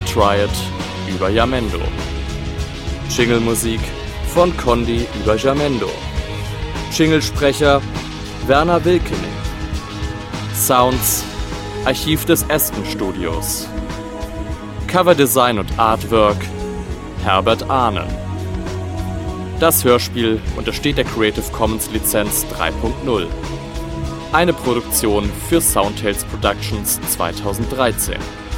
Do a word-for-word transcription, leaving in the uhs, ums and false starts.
Triad über Jamendo. Jingle-Musik von Condi über Jamendo. Jinglesprecher Werner Wilkening. Sounds Archiv des Aston Studios. Coverdesign und Artwork Herbert Ahnen. Das Hörspiel untersteht der Creative Commons Lizenz drei Punkt null. Eine Produktion für Soundtales Productions zweitausenddreizehn.